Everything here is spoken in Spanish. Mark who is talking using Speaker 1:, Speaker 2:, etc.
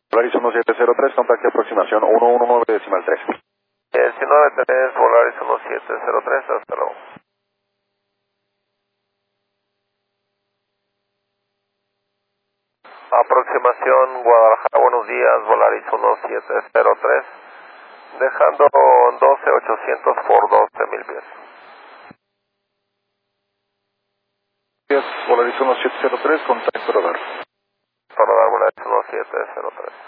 Speaker 1: Volaris 1703, contacte aproximación 119.3.
Speaker 2: 19-3, Volaris 1703, hasta luego. Aproximación Guadalajara, buenos días, Volaris 1703, dejando 12.800 por 12.000 pies.
Speaker 1: Volaris 1703, contacto radar.
Speaker 2: Para dar Volaris 1703.